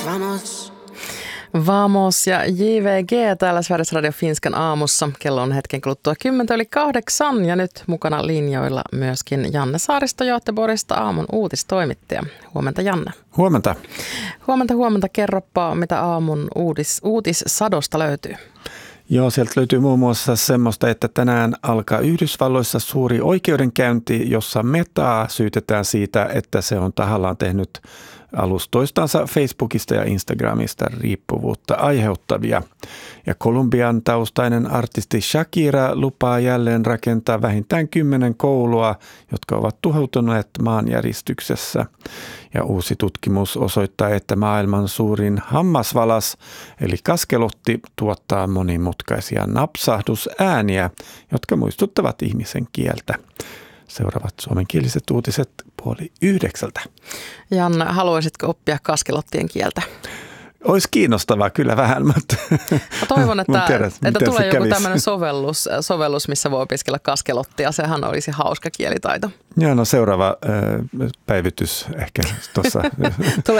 Vamos. Vamos ja JVG täällä Sveriges Radio Finskan aamussa. Kello on hetken kuluttua 7:10 ja nyt mukana linjoilla myöskin Janne Saaristo Göteborgista, aamun uutistoimittaja. Huomenta Janne. Huomenta. Huomenta. Kerropa, mitä aamun uutissadosta löytyy. Joo, sieltä löytyy muun muassa semmoista, että tänään alkaa Yhdysvalloissa suuri oikeudenkäynti, jossa Metaa syytetään siitä, että se on tahallaan tehnyt alustoistansa Facebookista ja Instagramista riippuvuutta aiheuttavia. Ja Kolumbian taustainen artisti Shakira lupaa jälleen rakentaa vähintään 10 koulua, jotka ovat tuhoutuneet maanjäristyksessä. Ja uusi tutkimus osoittaa, että maailman suurin hammasvalas, eli kaskelotti, tuottaa monimutkaisia napsahdusääniä, jotka muistuttavat ihmisen kieltä. Seuraavat suomenkieliset uutiset 8:30. Janne, haluaisitko oppia kaskelottien kieltä? Olisi kiinnostavaa kyllä vähän, mutta mä toivon, että tulee joku kävisi. tämmöinen sovellus, missä voi opiskella kaskelottia. Sehän olisi hauska kielitaito. Joo, no seuraava päivitys ehkä tuossa. Tulee